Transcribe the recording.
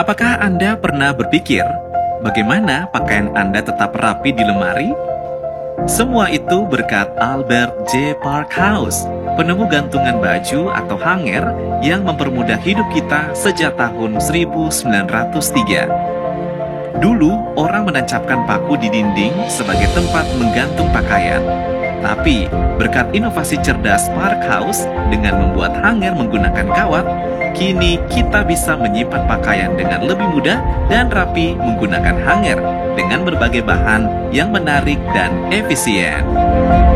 Apakah Anda pernah berpikir bagaimana pakaian Anda tetap rapi di lemari? Semua itu berkat Albert J. Parkhouse, penemu gantungan baju atau hanger yang mempermudah hidup kita sejak tahun 1903. Dulu, orang menancapkan paku di dinding sebagai tempat menggantung pakaian. Tapi, berkat inovasi cerdas Parkhouse dengan membuat hanger menggunakan kawat, kini kita bisa menyimpan pakaian dengan lebih mudah dan rapi menggunakan hanger dengan berbagai bahan yang menarik dan efisien.